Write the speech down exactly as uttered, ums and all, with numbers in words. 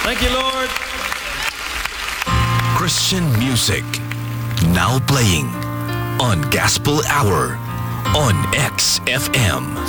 Thank you, Lord. Christian music now playing on Gospel Hour on X F M.